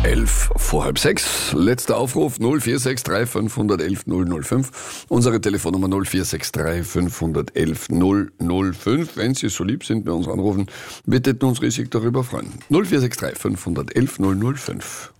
11 vor halb 6. Letzter Aufruf 0463 511 005. Unsere Telefonnummer 0463 511 005. Wenn Sie so lieb sind, bei uns anrufen, wir täten uns riesig darüber freuen. 0463 511 005.